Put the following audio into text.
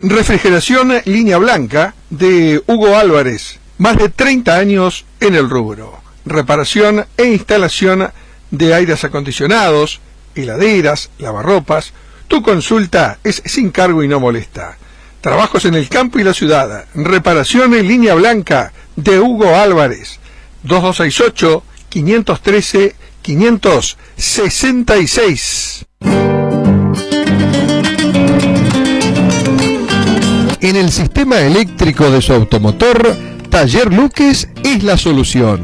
Refrigeración Línea Blanca de Hugo Álvarez. Más de 30 años en el rubro. Reparación e instalación de aires acondicionados, heladeras, lavarropas. Tu consulta es sin cargo y no molesta. Trabajos en el campo y la ciudad. Reparación en Línea Blanca de Hugo Álvarez. 2268-513-566. En el sistema eléctrico de su automotor, Taller Luques es la solución.